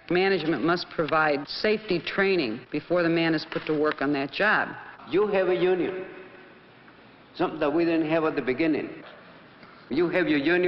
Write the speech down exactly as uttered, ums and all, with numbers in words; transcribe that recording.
Management must provide safety training before the man is put to work on that job. You have a union, something that we didn't have at the beginning. You have your union.